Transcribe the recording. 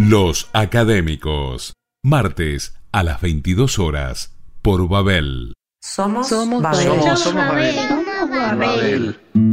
Los Académicos. Martes a las 22 horas por Babel. Somos Somos Babel. Babel. Somos Babel. Somos Babel. Babel.